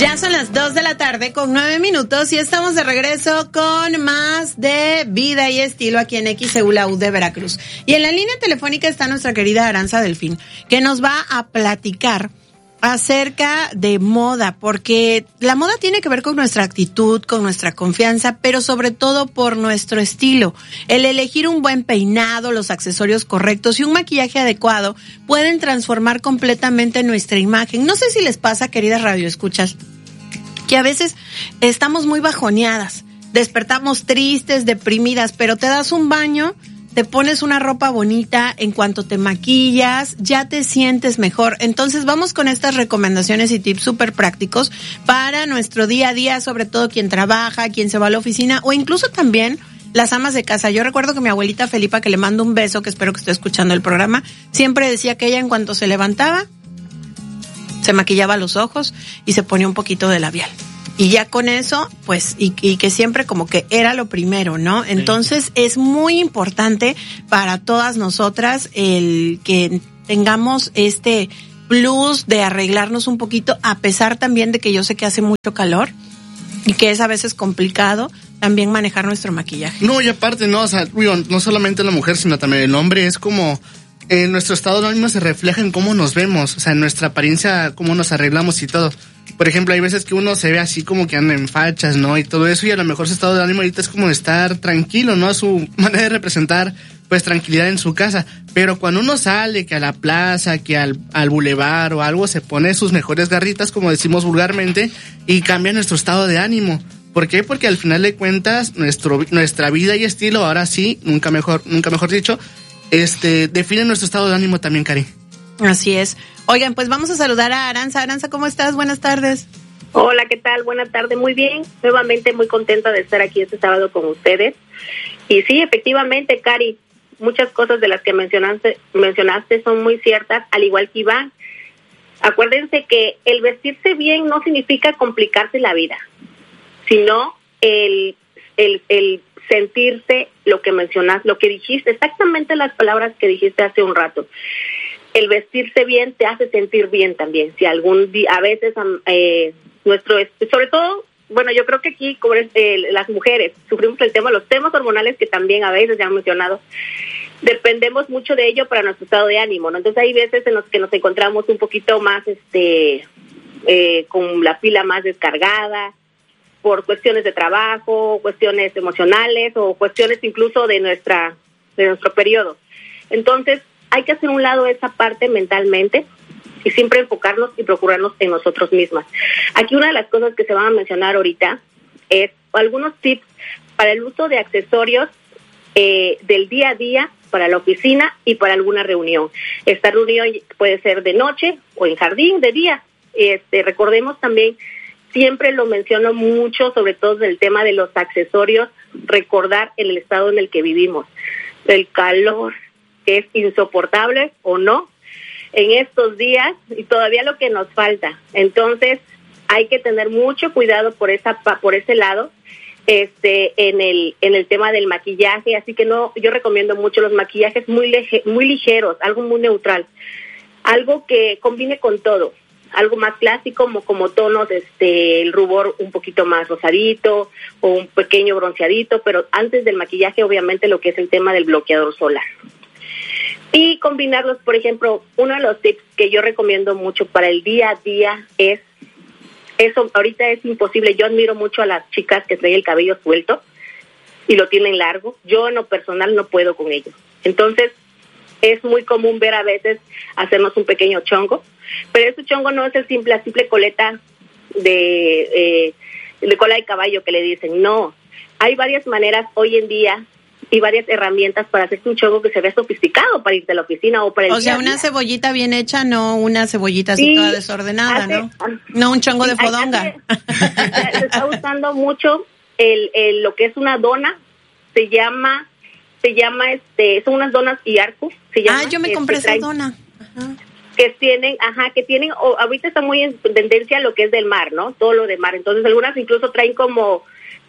Ya son las 2:09 p.m. y estamos de regreso con más de Vida y Estilo aquí en XEU, la U de Veracruz. Y en la línea telefónica está nuestra querida Aranza Delfín, que nos va a platicar acerca de moda, porque la moda tiene que ver con nuestra actitud, con nuestra confianza, pero sobre todo por nuestro estilo. El elegir un buen peinado, los accesorios correctos y un maquillaje adecuado pueden transformar completamente nuestra imagen. No sé si les pasa, queridas radioescuchas, que a veces estamos muy bajoneadas, despertamos tristes, deprimidas, pero te das un baño, te pones una ropa bonita, en cuanto te maquillas, ya te sientes mejor. Entonces vamos con estas recomendaciones y tips súper prácticos para nuestro día a día, sobre todo quien trabaja, quien se va a la oficina o incluso también las amas de casa. Yo recuerdo que mi abuelita Felipa, que le mando un beso, que espero que esté escuchando el programa, siempre decía que ella en cuanto se levantaba, se maquillaba los ojos y se ponía un poquito de labial. Y ya con eso, pues, y que siempre como que era lo primero, ¿no? Entonces es muy importante para todas nosotras el que tengamos este plus de arreglarnos un poquito, a pesar también de que yo sé que hace mucho calor y que es a veces complicado también manejar nuestro maquillaje. No, y aparte, no, o sea, no solamente la mujer, sino también el hombre, es como nuestro estado de ánimo se refleja en cómo nos vemos, o sea, en nuestra apariencia, cómo nos arreglamos y todo. Por ejemplo, hay veces que uno se ve así como que anda en fachas, ¿no? Y todo eso, y a lo mejor su estado de ánimo ahorita es como estar tranquilo, ¿no? Su manera de representar, pues, tranquilidad en su casa. Pero cuando uno sale, que a la plaza, que al bulevar o algo, se pone sus mejores garritas, como decimos vulgarmente, y cambia nuestro estado de ánimo. ¿Por qué? Porque al final de cuentas, nuestra vida y estilo, ahora sí, nunca mejor dicho, define nuestro estado de ánimo también, Cari. Así es. Oigan, pues vamos a saludar a Aranza. Aranza, ¿cómo estás? Buenas tardes. Hola, ¿qué tal? Buenas tardes, muy bien. Nuevamente muy contenta de estar aquí este sábado con ustedes. Y sí, efectivamente, Cari, muchas cosas de las que mencionaste son muy ciertas, al igual que Iván. Acuérdense que el vestirse bien no significa complicarse la vida, sino el sentirse, lo que mencionaste, lo que dijiste, exactamente las palabras que dijiste hace un rato. El vestirse bien te hace sentir bien también. Si algún día, a veces, sobre todo, bueno, yo creo que aquí, como las mujeres, sufrimos los temas hormonales que también a veces ya han mencionado, dependemos mucho de ello para nuestro estado de ánimo, ¿no? Entonces hay veces en los que nos encontramos un poquito más, con la pila más descargada, por cuestiones de trabajo, cuestiones emocionales o cuestiones incluso de nuestro periodo. Entonces, hay que hacer un lado esa parte mentalmente y siempre enfocarnos y procurarnos en nosotros mismas. Aquí una de las cosas que se van a mencionar ahorita es algunos tips para el uso de accesorios del día a día para la oficina y para alguna reunión. Esta reunión puede ser de noche o en jardín, de día. Recordemos también, siempre lo menciono mucho, sobre todo el tema de los accesorios, recordar el estado en el que vivimos, el calor, que es insoportable o no en estos días y todavía lo que nos falta. Entonces hay que tener mucho cuidado por ese lado, en el tema del maquillaje. Así que yo recomiendo mucho los maquillajes muy ligeros, algo muy neutral, algo que combine con todo, algo más clásico como tonos, el rubor un poquito más rosadito o un pequeño bronceadito, pero antes del maquillaje obviamente lo que es el tema del bloqueador solar. Y combinarlos, por ejemplo, uno de los tips que yo recomiendo mucho para el día a día es, eso ahorita es imposible, yo admiro mucho a las chicas que traen el cabello suelto y lo tienen largo. Yo en lo personal no puedo con ello. Entonces, es muy común ver a veces hacernos un pequeño chongo, pero ese chongo no es la simple coleta de cola de caballo que le dicen, no. Hay varias maneras hoy en día y varias herramientas para hacerse un chongo que se vea sofisticado para irte a la oficina o para el día a día. Una cebollita bien hecha, no una cebollita así toda desordenada, ¿no? No un chongo de fodonga. Se está usando mucho lo que es una dona, se llama son unas donas y arcos, se llama. Yo me compré esa dona. Ajá. Que tienen, ahorita está muy en tendencia lo que es del mar, ¿no? Todo lo de mar. Entonces algunas incluso traen como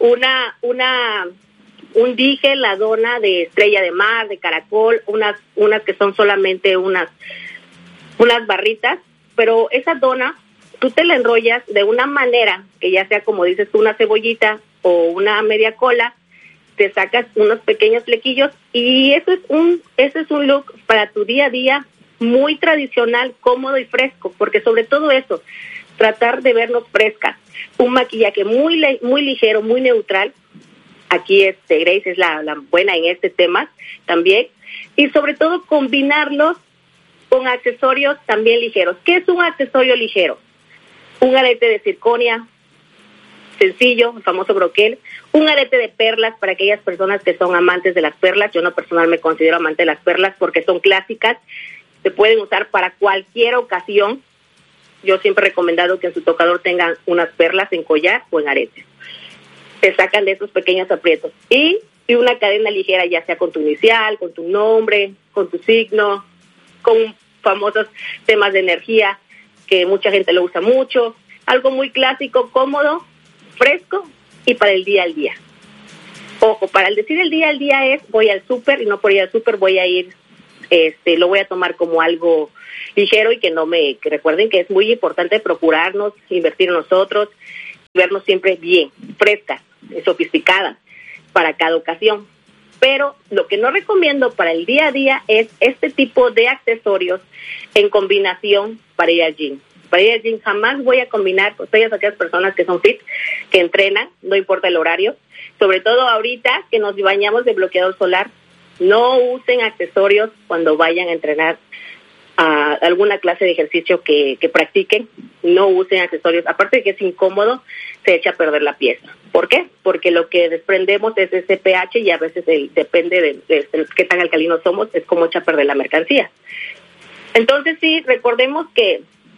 un dije, la dona de estrella de mar, de caracol, unas que son solamente unas barritas, pero esa dona tú te la enrollas de una manera que ya sea, como dices tú, una cebollita o una media cola, te sacas unos pequeños flequillos y ese es un look para tu día a día muy tradicional, cómodo y fresco, porque sobre todo eso, tratar de vernos frescas. Un maquillaje muy ligero, muy neutral. Aquí Grace es la buena en este tema también. Y sobre todo combinarlos con accesorios también ligeros. ¿Qué es un accesorio ligero? Un arete de circonia, sencillo, el famoso broquel, un arete de perlas para aquellas personas que son amantes de las perlas. Yo no personal me considero amante de las perlas porque son clásicas, se pueden usar para cualquier ocasión. Yo siempre he recomendado que en su tocador tengan unas perlas en collar o en arete. Se sacan de esos pequeños aprietos. Y una cadena ligera, ya sea con tu inicial, con tu nombre, con tu signo, con famosos temas de energía que mucha gente lo usa mucho. Algo muy clásico, cómodo, fresco y para el día al día. Ojo, para el decir el día al día es voy al súper y no por ir al súper voy a ir, lo voy a tomar como algo ligero y que recuerden que es muy importante procurarnos, invertir en nosotros, vernos siempre bien, frescas, sofisticadas para cada ocasión. Pero lo que no recomiendo para el día a día es este tipo de accesorios en combinación para ir al gym. Para ir al gym jamás voy a combinar con todas aquellas personas que son fit, que entrenan, no importa el horario. Sobre todo ahorita que nos bañamos de bloqueador solar, no usen accesorios cuando vayan a entrenar a alguna clase de ejercicio que practiquen. No usen accesorios, aparte de que es incómodo, se echa a perder la pieza. ¿Por qué? Porque lo que desprendemos es ese pH y a veces depende de qué tan alcalinos somos, es como echa a perder la mercancía. Entonces sí, recordemos que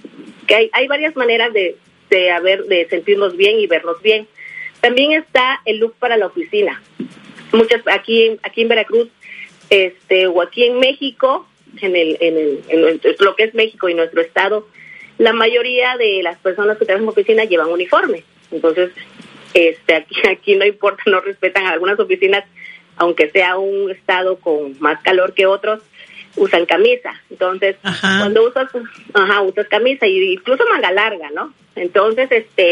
hay varias maneras de sentirnos bien y vernos bien. También está el look para la oficina. Muchas aquí en Veracruz, o aquí en México, en lo que es México y nuestro estado, la mayoría de las personas que trabajan en oficina llevan uniforme. Entonces, aquí no importa, no respetan a algunas oficinas, aunque sea un estado con más calor que otros, usan camisa. Entonces, cuando usas camisa y incluso manga larga, ¿no? Entonces,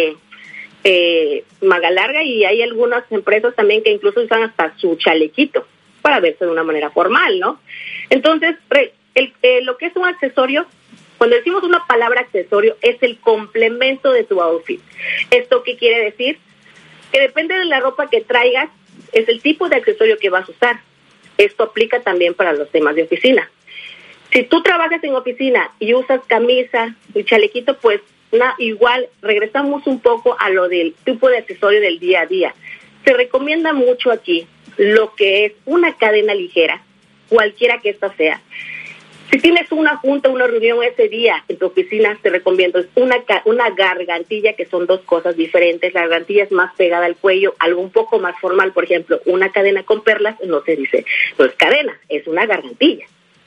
manga larga, y hay algunas empresas también que incluso usan hasta su chalequito para verse de una manera formal, ¿no? Entonces, lo que es un accesorio, cuando decimos una palabra accesorio, es el complemento de tu outfit. ¿Esto qué quiere decir? Que depende de la ropa que traigas, es el tipo de accesorio que vas a usar. Esto aplica también para los temas de oficina. Si tú trabajas en oficina y usas camisa y chalequito, pues igual regresamos un poco a lo del tipo de accesorio del día a día. Se recomienda mucho aquí lo que es una cadena ligera, cualquiera que esta sea. Si tienes una junta, una reunión ese día en tu oficina, te recomiendo una gargantilla, que son dos cosas diferentes. La gargantilla es más pegada al cuello, algo un poco más formal. Por ejemplo, una cadena con perlas no se dice, no es cadena, es una gargantilla.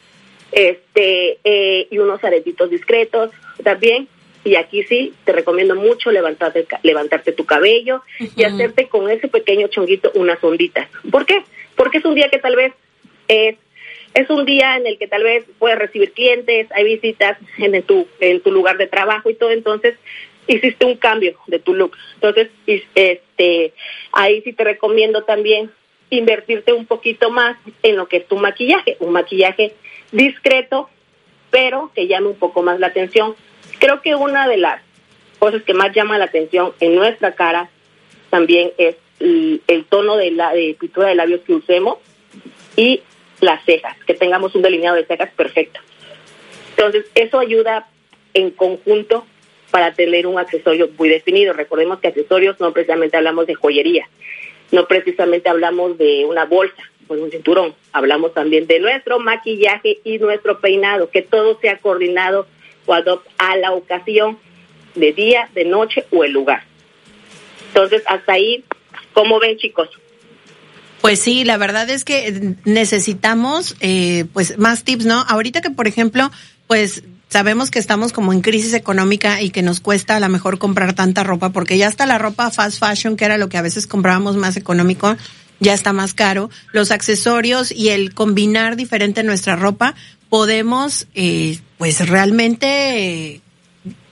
Y unos aretitos discretos también. Y aquí sí, te recomiendo mucho levantarte tu cabello y hacerte con ese pequeño chonguito unas onditas. ¿Por qué? Porque es un día que tal vez es un día en el que tal vez puedes recibir clientes, hay visitas en tu lugar de trabajo y todo, entonces hiciste un cambio de tu look. Entonces, ahí sí te recomiendo también invertirte un poquito más en lo que es tu maquillaje, un maquillaje discreto, pero que llame un poco más la atención. Creo que una de las cosas que más llama la atención en nuestra cara también es el tono de pintura de labios que usemos y las cejas, que tengamos un delineado de cejas perfecto. Entonces, eso ayuda en conjunto para tener un accesorio muy definido. Recordemos que accesorios no precisamente hablamos de joyería, no precisamente hablamos de una bolsa o un cinturón, hablamos también de nuestro maquillaje y nuestro peinado, que todo sea coordinado o a la ocasión, de día, de noche o el lugar. Entonces, hasta ahí, ¿cómo ven, chicos? Pues sí, la verdad es que necesitamos pues más tips, ¿no? Ahorita que, por ejemplo, pues sabemos que estamos como en crisis económica y que nos cuesta a lo mejor comprar tanta ropa, porque ya está la ropa fast fashion, que era lo que a veces comprábamos más económico, ya está más caro. Los accesorios y el combinar diferente nuestra ropa, podemos pues realmente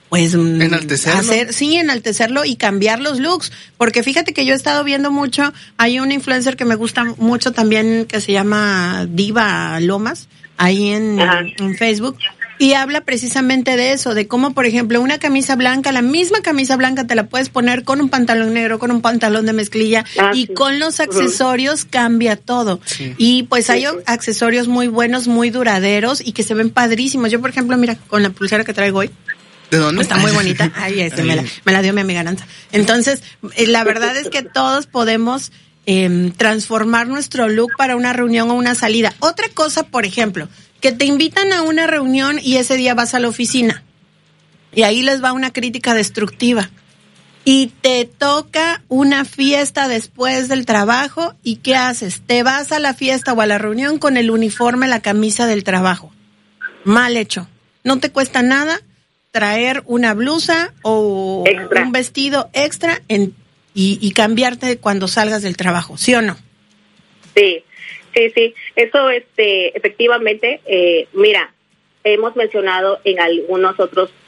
pues enaltecerlo. Enaltecerlo y cambiar los looks, porque fíjate que yo he estado viendo mucho, hay una influencer que me gusta mucho también que se llama Diva Lomas, ahí en Facebook, y habla precisamente de eso, de cómo, por ejemplo, una camisa blanca, la misma camisa blanca te la puedes poner con un pantalón negro, con un pantalón de mezclilla, y con los accesorios cambia todo. Sí. Y pues hay accesorios muy buenos, muy duraderos y que se ven padrísimos. Yo, por ejemplo, mira, con la pulsera que traigo hoy, ¿de dónde? Está muy bonita. Ay, me la dio mi amiga Aranza. Entonces, la verdad es que todos podemos transformar nuestro look para una reunión o una salida. Otra cosa, por ejemplo, que te invitan a una reunión y ese día vas a la oficina. Y ahí les va una crítica destructiva. Y te toca una fiesta después del trabajo, ¿y qué haces? Te vas a la fiesta o a la reunión con el uniforme, la camisa del trabajo. Mal hecho. No te cuesta nada traer una blusa o un vestido extra y cambiarte cuando salgas del trabajo, ¿sí o no? Sí. Eso, efectivamente, mira, hemos mencionado en algunas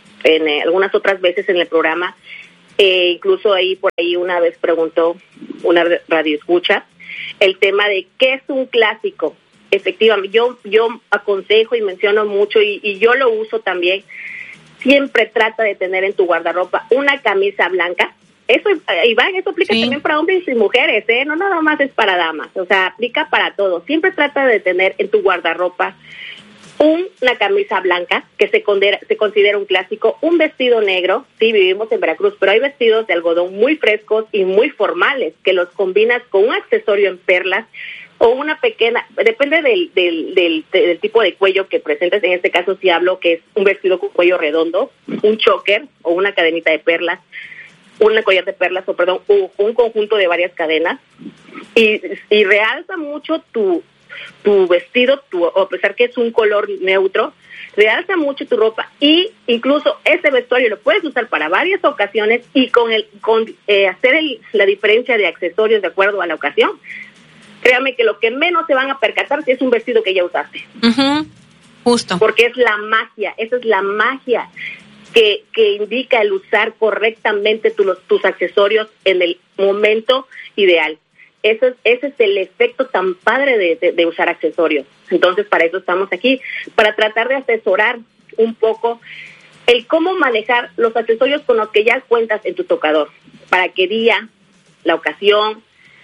otras veces en el programa, incluso por ahí una vez preguntó una radioescucha, el tema de qué es un clásico. Efectivamente, yo aconsejo y menciono mucho y yo lo uso también. Siempre trata de tener en tu guardarropa una camisa blanca. Eso, Iván, eso aplica también para hombres y mujeres, no nada más es para damas, o sea, aplica para todo. Siempre trata de tener en tu guardarropa una camisa blanca, que se considera un clásico, un vestido negro. Sí, vivimos en Veracruz, pero hay vestidos de algodón muy frescos y muy formales, que los combinas con un accesorio en perlas, o una pequeña, depende del tipo de cuello que presentes. En este caso sí hablo que es un vestido con cuello redondo, un choker o una cadenita de perlas, un collar de perlas, o un conjunto de varias cadenas, y realza mucho tu vestido, a pesar que es un color neutro, realza mucho tu ropa, y incluso ese vestuario lo puedes usar para varias ocasiones, y hacer la diferencia de accesorios de acuerdo a la ocasión. Créame que lo que menos se van a percatar si es un vestido que ya usaste. Justo. Porque es la magia, esa es la magia que indica el usar correctamente tus accesorios en el momento ideal. Ese es el efecto tan padre de usar accesorios. Entonces, para eso estamos aquí, para tratar de asesorar un poco el cómo manejar los accesorios con los que ya cuentas en tu tocador, para qué día, la ocasión,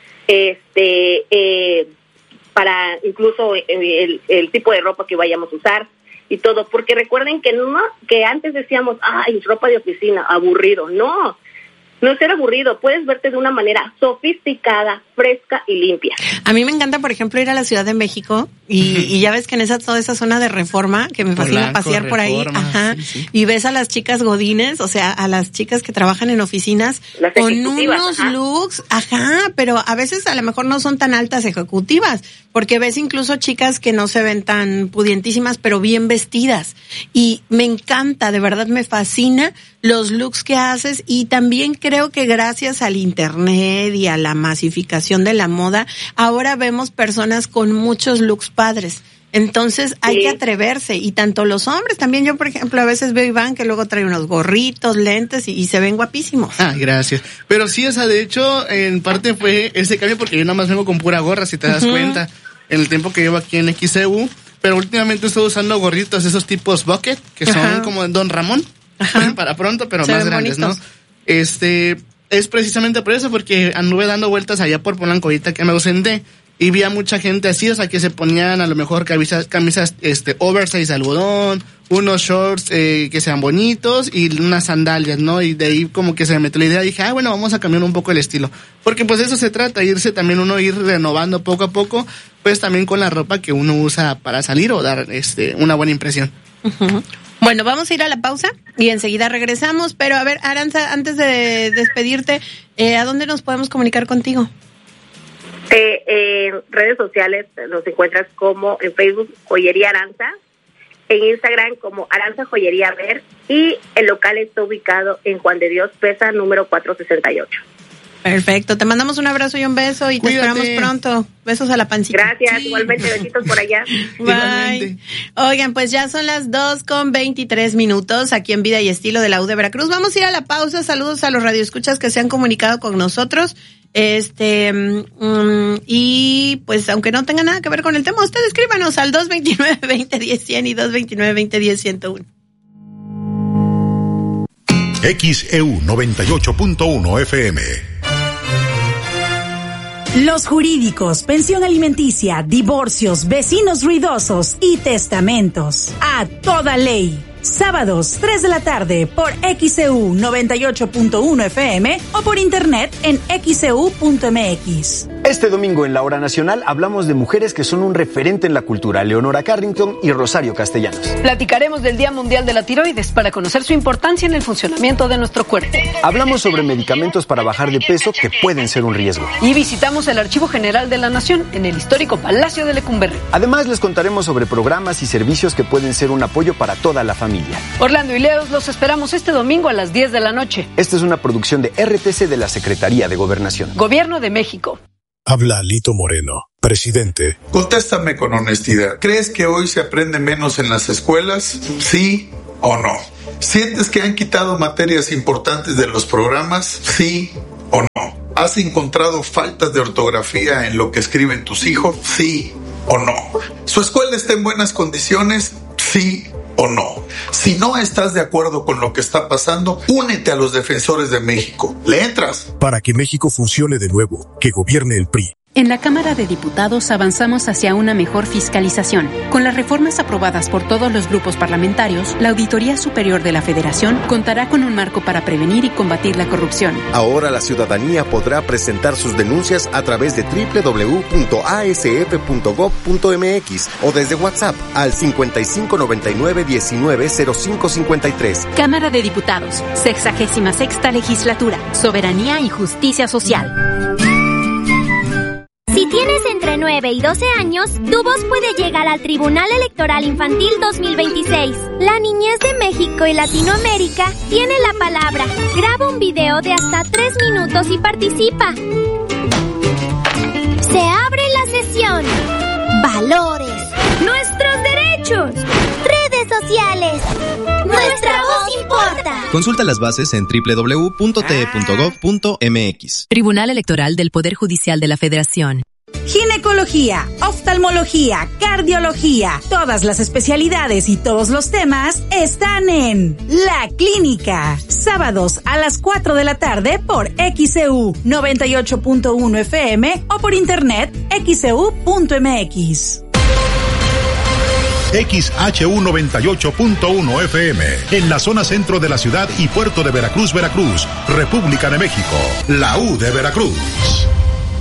para incluso el tipo de ropa que vayamos a usar y todo, porque recuerden que antes decíamos, ropa de oficina, aburrido. No es ser aburrido, puedes verte de una manera sofisticada, fresca y limpia. A mí me encanta, por ejemplo, ir a la Ciudad de México y ya ves que en toda esa zona de Reforma, que me fascina pasear por ahí, sí. Y ves a las chicas godines, o sea, a las chicas que trabajan en oficinas con unos looks, pero a veces a lo mejor no son tan altas ejecutivas, porque ves incluso chicas que no se ven tan pudientísimas, pero bien vestidas. Y me encanta, de verdad me fascina los looks que haces, y también creo que gracias al internet y a la masificación de la moda, ahora vemos personas con muchos looks padres. Entonces hay que atreverse, y tanto los hombres también. Yo, por ejemplo, a veces veo a Iván que luego trae unos gorritos, lentes y se ven guapísimos. Gracias. Pero sí, de hecho, en parte fue ese cambio, porque yo nada más vengo con pura gorra, si te das cuenta, en el tiempo que llevo aquí en XEU, pero últimamente estoy usando gorritos, esos tipos bucket, que son como Don Ramón, para pronto, pero más grandes, bonitos, ¿no? Es precisamente por eso, porque anduve dando vueltas allá por Polanco ahorita que me ausenté, y vi a mucha gente así, o sea, que se ponían a lo mejor camisas oversize algodón, unos shorts que sean bonitos y unas sandalias, ¿no? Y de ahí como que se me metió la idea, dije, bueno, vamos a cambiar un poco el estilo, porque pues de eso se trata, ir renovando poco a poco, pues también con la ropa que uno usa para salir o dar una buena impresión. Bueno, vamos a ir a la pausa y enseguida regresamos, pero a ver, Aranza, antes de despedirte, ¿a dónde nos podemos comunicar contigo? En redes sociales nos encuentras como en Facebook Joyería Aranza, en Instagram como Aranza Joyería Ver, y el local está ubicado en Juan de Dios Pesa número 468. Perfecto, te mandamos un abrazo y un beso y Cuídate. te esperamos pronto. Besos a la pancita. Gracias, igualmente, besitos por allá. Bye. Oigan, pues ya son las 2:23 aquí en Vida y Estilo de la U de Veracruz. Vamos a ir a la pausa. Saludos a los radioescuchas que se han comunicado con nosotros. Y pues aunque no tenga nada que ver con el tema, ustedes escríbanos al 229-2010-100 y 229-2010-101. XEU 98.1 FM. Los jurídicos, pensión alimenticia, divorcios, vecinos ruidosos y testamentos. A toda ley. Sábados, 3 de la tarde, por XEU 98.1 FM o por internet en xeu.mx. Este domingo en la Hora Nacional hablamos de mujeres que son un referente en la cultura, Leonora Carrington y Rosario Castellanos. Platicaremos del Día Mundial de la Tiroides para conocer su importancia en el funcionamiento de nuestro cuerpo. Hablamos sobre medicamentos para bajar de peso que pueden ser un riesgo. Y visitamos el Archivo General de la Nación en el histórico Palacio de Lecumberri. Además, les contaremos sobre programas y servicios que pueden ser un apoyo para toda la familia. Orlando y Leos los esperamos este domingo a las 10 de la noche. Esta es una producción de RTC de la Secretaría de Gobernación. Gobierno de México. Habla Lito Moreno, presidente. Contéstame con honestidad. ¿Crees que hoy se aprende menos en las escuelas? ¿Sí o no? ¿Sientes que han quitado materias importantes de los programas? ¿Sí o no? ¿Has encontrado faltas de ortografía en lo que escriben tus hijos? ¿Sí o no? ¿Su escuela está en buenas condiciones? ¿Sí o no? Si no estás de acuerdo con lo que está pasando, únete a los defensores de México. ¿Le entras? Para que México funcione de nuevo, que gobierne el PRI. En la Cámara de Diputados avanzamos hacia una mejor fiscalización. Con las reformas aprobadas por todos los grupos parlamentarios, la Auditoría Superior de la Federación contará con un marco para prevenir y combatir la corrupción. Ahora la ciudadanía podrá presentar sus denuncias a través de www.asf.gov.mx o desde WhatsApp al 5599-190553. Cámara de Diputados, 66ª Legislatura, Soberanía y Justicia Social. Si tienes entre 9 y 12 años, tu voz puede llegar al Tribunal Electoral Infantil 2026. La niñez de México y Latinoamérica tiene la palabra. Graba un video de hasta 3 minutos y participa. Se abre la sesión. Valores. Nuestros derechos. Redes sociales. Nuestra voz importa. Consulta las bases en www.te.gov.mx. Tribunal Electoral del Poder Judicial de la Federación. Ginecología, oftalmología, cardiología, todas las especialidades y todos los temas están en La Clínica. Sábados a las 4 de la tarde por XEU 98.1 FM o por internet xeu.mx. XHU 98.1 FM, en la zona centro de la ciudad y puerto de Veracruz, Veracruz, República de México, la U de Veracruz.